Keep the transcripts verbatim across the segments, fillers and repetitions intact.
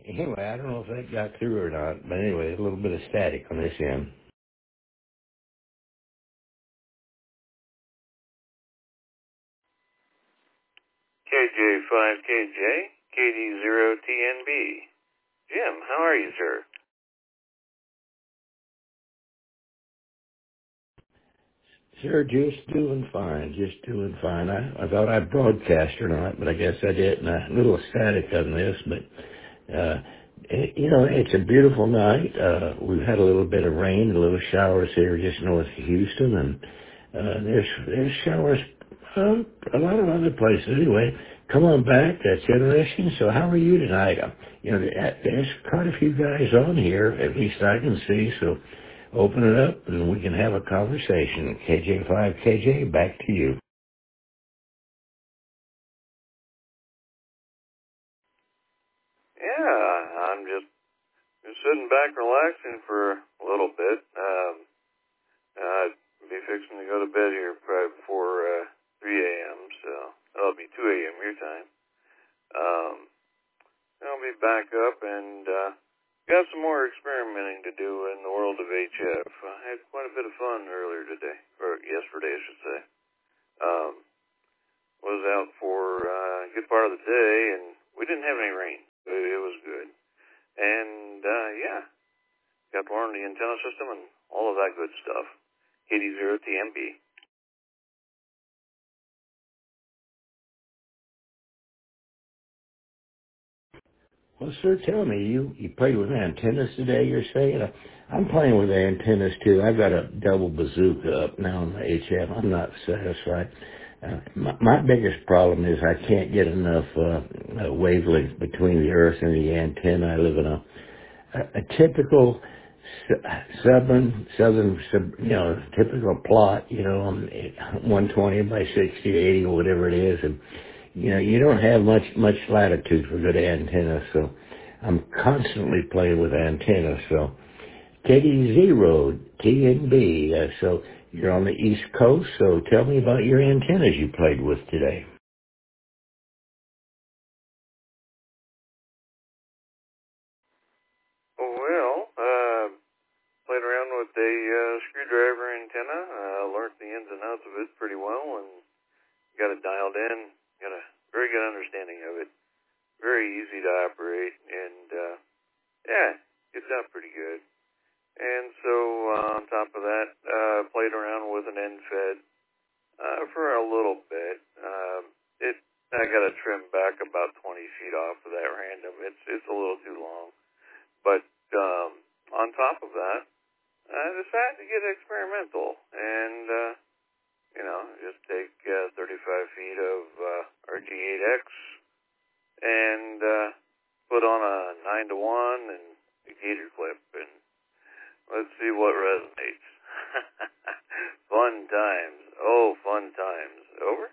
Anyway, I don't know if that got through or not, but anyway, a little bit of static on this end. K J five K J, K D zero T N B. Jim, how are you, sir? Sir, just doing fine, just doing fine. I, I thought I'd broadcast or not, but I guess I didn't. A little static on this, but, uh, it, you know, it's a beautiful night. Uh, we've had a little bit of rain, a little showers here just north of Houston, and, uh, there's, there's showers, uh, a lot of other places. Anyway, come on back. That's interesting. So how are you tonight? Uh, you know, there- there's quite a few guys on here, at least I can see, so open it up and we can have a conversation. K J five K J, back to you. Yeah, I'm just, just sitting back relaxing for a little bit. Um, I'd be fixing to go to bed here probably before uh, three a.m., so that'll be two a.m. your time. Um, I'll be back up and uh, got some more experimenting to do in the world of H F. I had quite a bit of fun earlier today, or yesterday, I should say. Um, was out for uh, a good part of the day, and we didn't have any rain. It, it was good. And, uh, yeah, got to learn the antenna system and all of that good stuff. K D zero T M B. Well, sir, tell me, you, you played with antennas today, you're saying? Uh, I'm playing with antennas, too. I've got a double bazooka up now on the H F. I'm not satisfied. Uh, my, my biggest problem is I can't get enough uh, uh, wavelength between the earth and the antenna. I live in a a, a typical s- southern, southern, sub, you know, typical plot, you know, um, one twenty by sixty, eighty, or whatever it is. And, you know, you don't have much, much latitude for good antennas. So I'm constantly playing with antennas. So K D zero, T N B. Uh, so you're on the East Coast. So tell me about your antennas you played with today. Well, uh, played around with a uh, screwdriver antenna. Uh, learned the ins and outs of it pretty well and got it dialed in. Got a very good understanding of it. Very easy to operate, and uh, yeah, gets out pretty good. And so uh, on top of that, uh, played around with an end fed uh, for a little bit. Um, it I got to trim back about twenty feet off of that random. It's it's a little too long. But um, on top of that, I decided to get experimental and uh, you know just take uh, thirty-five feet of uh, R G eight X and uh, put on a nine to one and a gator clip and let's see what resonates. Fun times. Oh, fun times. Over?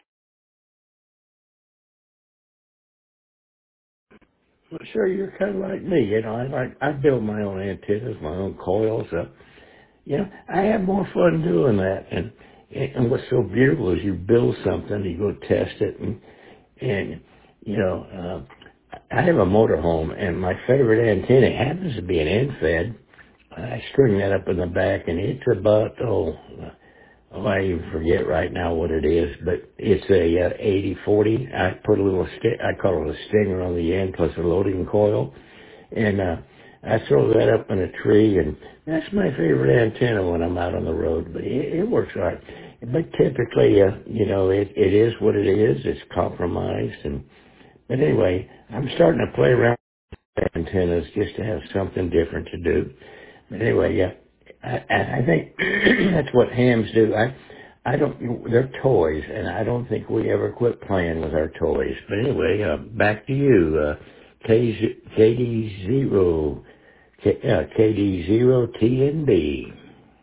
Well, sure, you're kind of like me. You know, I like I build my own antennas, my own coils. Uh, you know, I have more fun doing that. And and what's so beautiful is you build something, you go test it, and and you know, uh, I have a motorhome, and my favorite antenna happens to be an end fed. I string that up in the back, and it's about oh, oh I even forget right now what it is, but it's a uh, eighty forty. I put a little sti- I call it a stinger on the end plus a loading coil, and uh, I throw that up in a tree, and that's my favorite antenna when I'm out on the road. But it, it works all right. But typically, uh, you know, it, it is what it is. It's compromised, and but anyway, I'm starting to play around with antennas just to have something different to do. But anyway, yeah, I, I I think that's what hams do. I, I don't. They're toys, and I don't think we ever quit playing with our toys. But anyway, uh, back to you, uh, K, KD zero, K, uh, K D zero T N B.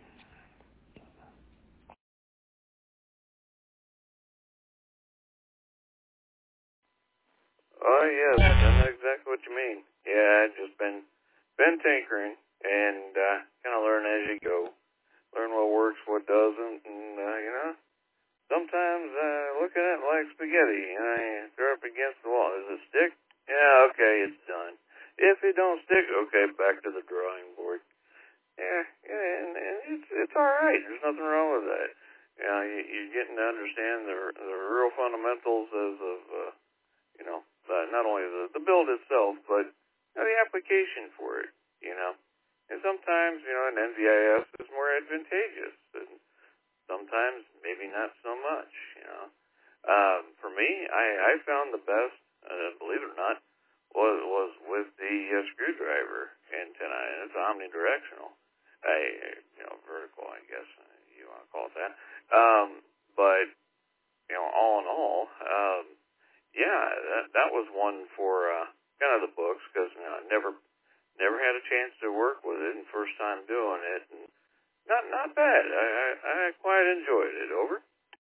Oh, yes. I know exactly what you mean. Yeah, I've just been, been tinkering and uh, kind of learn as you go. Learn what works, what doesn't, and, uh, you know, sometimes uh, look at it like spaghetti. You know, you throw it up against the wall. Does it stick? Yeah, okay, it's done. if it don't stick, okay, back to the drawing board. Yeah, yeah, and, and it's it's all right. There's nothing wrong with that. You know, you, you're getting to understand the the real fundamentals as of uh, you know uh, not only the the build itself, but you know, the application for it. You know, and sometimes you know an N Z I S is more advantageous, and sometimes maybe not so much. You know, um, for me, I I found the best, uh, believe it or not, was was with the uh, screwdriver antenna, and it's omnidirectional. I, you know, vertical, I guess you want to call it that. Um, but, you know, all in all, um, yeah, that, that was one for uh, kind of the books, because you know, I never never had a chance to work with it, and first time doing it, and not not bad. I, I, I quite enjoyed it. Over.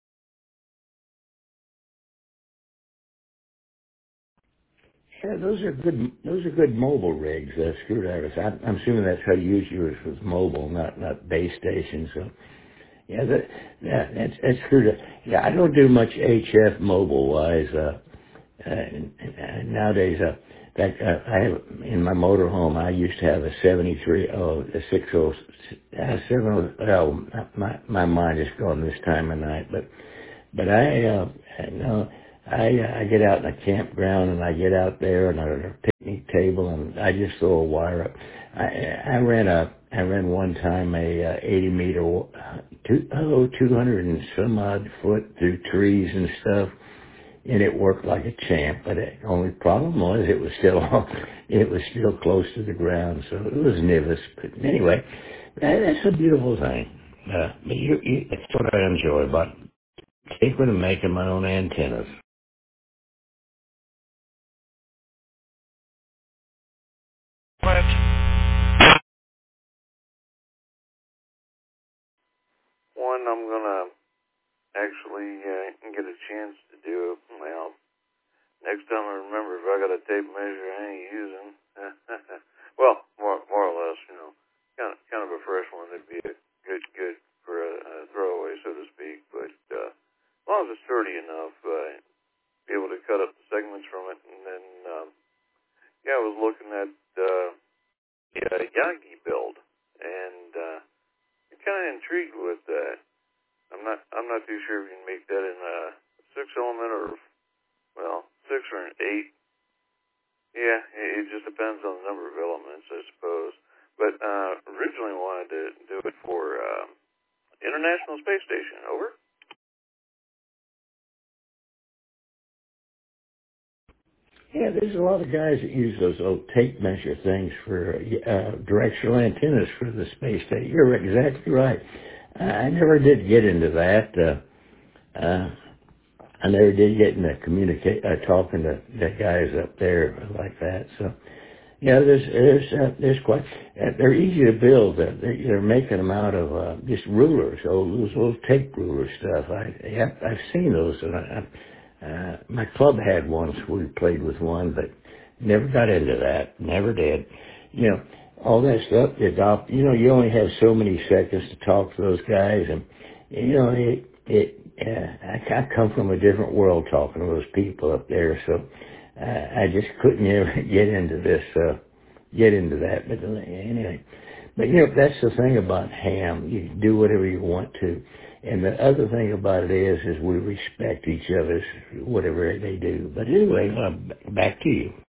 Yeah, those are good. Those are good mobile rigs, uh, screwdrivers. I'm, I'm assuming that's how you use yours, was mobile, not not base station. So yeah, that, that that's that's screwdriver. Yeah, I don't do much H F mobile wise. Uh, uh, and, and nowadays, uh, that uh, I have in my motorhome. I used to have a seventy-three, oh, a six oh, uh, seven oh. Oh, my my mind is gone this time of night, but. But I, uh, no, I, uh, I get out in a campground and I get out there and on a picnic table and I just throw a wire up. I, I ran a, I ran one time a uh, eighty meter, uh, two, oh, two hundred and some odd foot through trees and stuff. And it worked like a champ, but the only problem was it was still, it was still close to the ground. So it was nervous. But anyway, that, that's a beautiful thing. Uh, but you, you, that's what I enjoy about it. Taking and making my own antennas. One I'm gonna actually uh, get a chance to do. Well, next time I remember, if I got a tape measure I ain't using, well, more more or less, you know, kind of kind of a fresh one that'd be a good good for a, a throwaway, so to speak. But uh, as long as it's sturdy enough, uh, be able to cut up the segments from it. And then, um, yeah, I was looking at uh, yeah, Yagi build, and uh, I'm kind of intrigued with that. I'm not I'm not too sure if you can make that in a six element or well six or an eight. Yeah, it just depends on the number of elements, I suppose. But uh, originally wanted to do it for uh, International Space Station. Over. Yeah, there's a lot of guys that use those old tape measure things for uh, directional antennas for the space station. You're exactly right. I never did get into that. Uh, uh, I never did get into communicate uh, talking to the guys up there like that. So yeah, there's there's uh, there's quite uh, they're easy to build. Uh, they're, they're making them out of uh, just rulers, old those old tape ruler stuff. I yeah, I've seen those. And I, uh, my club had one, so we played with one, but never got into that. Never did. You know, all that stuff. Is off, you know, you only have so many seconds to talk to those guys, and you know it. It. Uh, I, I come from a different world talking to those people up there, so. Uh, I just couldn't ever get into this, uh, get into that. But anyway, but you know, that's the thing about ham. You can do whatever you want to. And the other thing about it is, is we respect each other's, whatever they do. But anyway, uh, back to you.